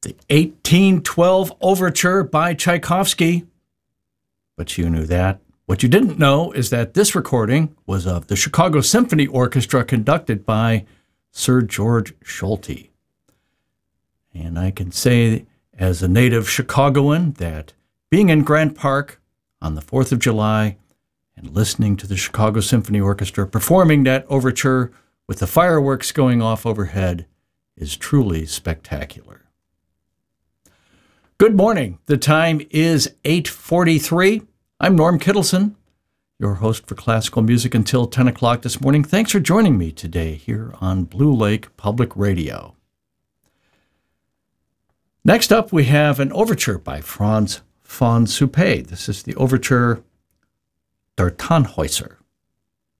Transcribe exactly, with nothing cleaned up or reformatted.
The eighteen twelve Overture by Tchaikovsky. But you knew that. What you didn't know is that this recording was of the Chicago Symphony Orchestra conducted by Sir George Solti. And I can say, as a native Chicagoan, that being in Grant Park on the fourth of July and listening to the Chicago Symphony Orchestra performing that overture with the fireworks going off overhead is truly spectacular. Good morning. The time is eight forty-three. I'm Norm Kittleson, your host for classical music until ten o'clock this morning. Thanks for joining me today here on Blue Lake Public Radio. Next up, we have an overture by Franz von Suppé. This is the overture Der Tannhäuser.